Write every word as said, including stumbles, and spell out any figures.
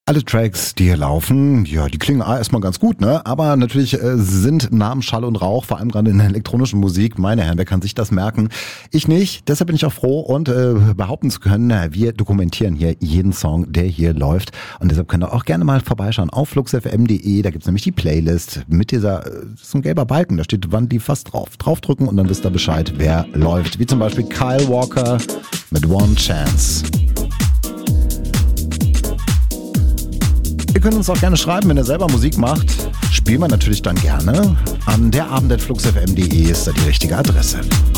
Alle Tracks, die hier laufen, ja, die klingen erstmal ganz gut, ne? Aber natürlich äh, sind Namen Schall und Rauch, vor allem gerade in der elektronischen Musik. Meine Herren, wer kann sich das merken? Ich nicht. Deshalb bin ich auch froh und äh, behaupten zu können, wir dokumentieren hier jeden Song, der hier läuft. Und deshalb könnt ihr auch gerne mal vorbeischauen auf fluxfm punkt de. Da gibt's nämlich die Playlist mit dieser, das ist ein gelber Balken, da steht wann die fast drauf. Draufdrücken und dann wisst ihr Bescheid, wer läuft. Wie zum Beispiel Kyle Walker mit One Chance. Ihr könnt uns auch gerne schreiben, wenn ihr selber Musik macht. Spielen wir natürlich dann gerne. An der abend at fluxfm punkt de ist da die richtige Adresse.